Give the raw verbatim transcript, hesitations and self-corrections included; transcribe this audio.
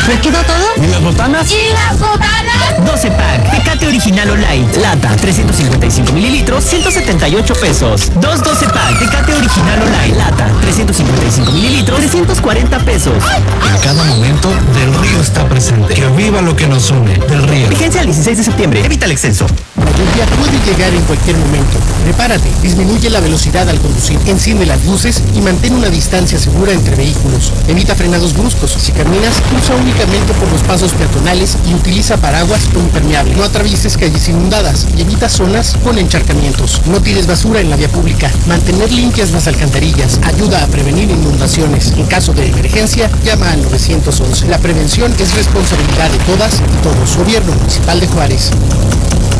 ¿Me quedó todo? ¿Y las botanas? ¿Y las botanas? doce pack, Tecate Original o Light, lata, trescientos cincuenta y cinco mililitros, ciento setenta y ocho pesos. Dos doce pack, Tecate Original o Light, lata, trescientos cincuenta y cinco mililitros, trescientos cuarenta pesos. En cada momento, Del Río está presente. Que viva lo que nos une. Del Río. Vigencia al dieciséis de septiembre. Evita el exceso. La lluvia puede llegar en cualquier momento. Prepárate, disminuye la velocidad al conducir, enciende las luces y mantén una distancia segura entre vehículos. Evita frenados bruscos. Si caminas, cruza únicamente por los pasos peatonales y utiliza paraguas o impermeable. No atravieses calles inundadas y evita zonas con encharcamientos. No tires basura en la vía pública. Mantener limpias las alcantarillas ayuda a prevenir inundaciones. En caso de emergencia, llama al nueve once. La prevención es responsabilidad de todas y todos. Gobierno Municipal de Juárez.